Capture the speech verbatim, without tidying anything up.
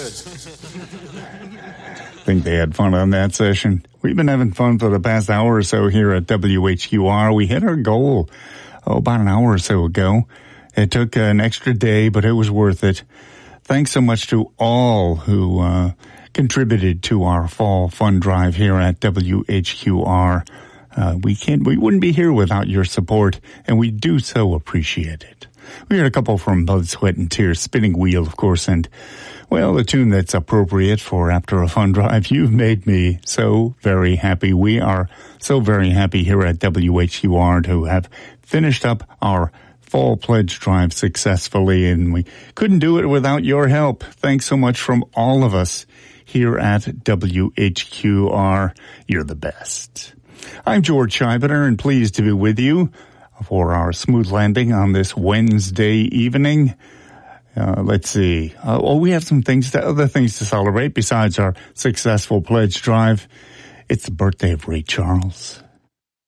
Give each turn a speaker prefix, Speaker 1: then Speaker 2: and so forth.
Speaker 1: Think they had fun on that session. We've been having fun for the past hour or so here at W H Q R. We hit our goal oh, about an hour or so ago. It took an extra day, but it was worth it. Thanks so much to all who uh, contributed to our fall fun drive here at W H Q R. Uh, we can't, we wouldn't be here without your support, and we do so appreciate it. We heard a couple from Blood, Sweat, and Tears, Spinning Wheel, of course, and, well, the tune that's appropriate for After a Fun Drive. You've made me so very happy. We are so very happy here at W H Q R to have finished up our fall pledge drive successfully, and we couldn't do it without your help. Thanks so much from all of us here at W H Q R. You're the best. I'm George Scheibener, and pleased to be with you for our smooth landing on this Wednesday evening. Uh, let's see. Uh, oh, we have some things, to, other things to celebrate besides our successful pledge drive. It's the birthday of Ray Charles.